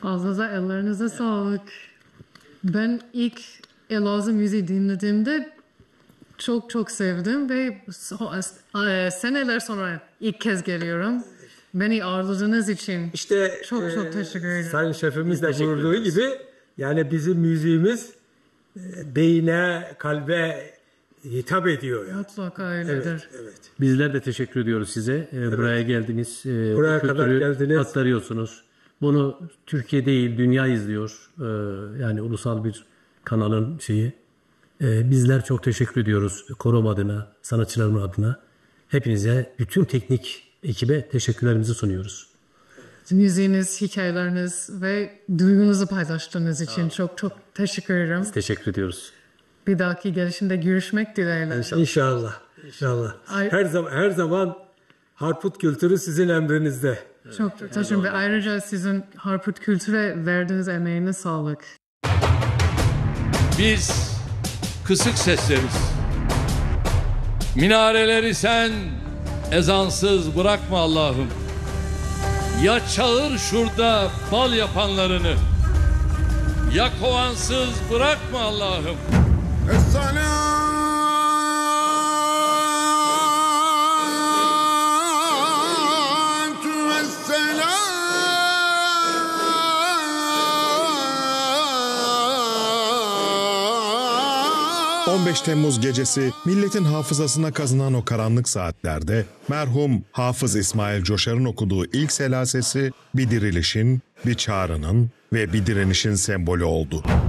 Ağzınıza, ellerinize sağlık. Ben ilk Elazığ müziği dinlediğimde çok sevdim ve seneler sonra ilk kez geliyorum. Beni ağırladığınız için İşte çok teşekkür ederim. Sayın Şefimiz de buyurduğu gibi yani bizim müziğimiz beyne, kalbe hitap ediyor. Yani. Mutlaka öyledir. Evet. Bizler de teşekkür ediyoruz size. Buraya geldiniz. Buraya kadar geldiniz. Aktarıyorsunuz. Bunu Türkiye değil, dünya izliyor. Yani ulusal bir kanalın şeyi. Bizler çok teşekkür ediyoruz. Korum adına, sanatçılarım adına. Hepinize, bütün teknik ekibe teşekkürlerimizi sunuyoruz. Müziğiniz, hikayeleriniz ve duygunuzu paylaştığınız için çok teşekkür ederim. Teşekkür ediyoruz. Bir dahaki gelişinde görüşmek dileğiyle. İnşallah. Her zaman Harput kültürü sizin emrinizde. Çok teşekkür ederim ve ayrıca sizin Harput kültüre verdiğiniz emeğine sağlık. Biz kısık sesleriz. Minareleri sen ezansız bırakma Allah'ım. Ya çağır şurada bal yapanlarını, ya kovansız bırakma Allah'ım. Esselatu vesselam 15 Temmuz gecesi milletin hafızasına kazınan o karanlık saatlerde merhum Hafız İsmail Coşar'ın okuduğu ilk selasesi bir dirilişin, bir çağrının ve bir direnişin sembolü oldu.